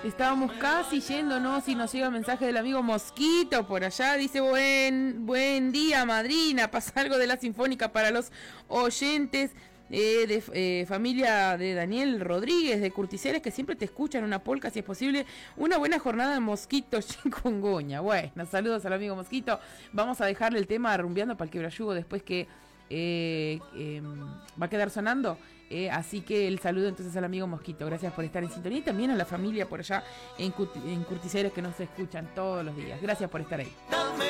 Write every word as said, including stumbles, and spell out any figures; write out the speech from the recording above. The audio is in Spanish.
Estábamos casi yéndonos y nos llega el mensaje del amigo Mosquito por allá. Dice, buen, buen día, madrina. Pasa algo de la Sinfónica para los oyentes eh, de eh, familia de Daniel Rodríguez de Curticeres, que siempre te escuchan una polca, si es posible. Una buena jornada de Mosquito Chikungunya. Bueno, saludos al amigo Mosquito. Vamos a dejarle el tema rumbeando para el quebrayugo después que eh, eh, va a quedar sonando. Eh, así que el saludo entonces al amigo Mosquito, gracias por estar en sintonía y también a la familia por allá en, Cut- en Curticeres que nos escuchan todos los días. Gracias por estar ahí.